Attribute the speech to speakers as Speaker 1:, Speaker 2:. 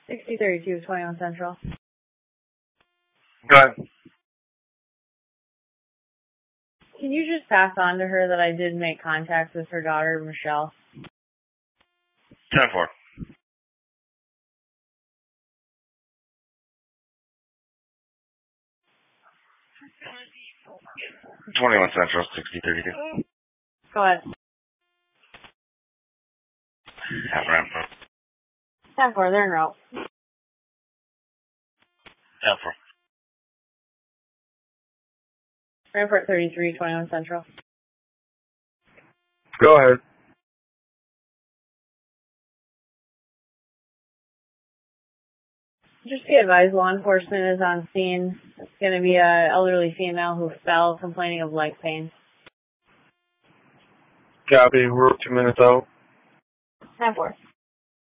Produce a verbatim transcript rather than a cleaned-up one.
Speaker 1: sixty thirty-two, twenty-one Central.
Speaker 2: Go ahead.
Speaker 1: Can you just pass on to her that I did make contact with her daughter, Michelle?
Speaker 2: ten four. twenty-one Central, sixty thirty-two.
Speaker 1: Go ahead.
Speaker 2: Have Rampart.
Speaker 1: ten four, they're en route.
Speaker 2: ten four.
Speaker 1: Rampart thirty-three, twenty-one Central.
Speaker 2: Go ahead.
Speaker 1: Just be advised, law enforcement is on scene. It's going to be an elderly female who fell complaining of leg pain.
Speaker 2: Copy. We're two minutes out.
Speaker 1: ten four.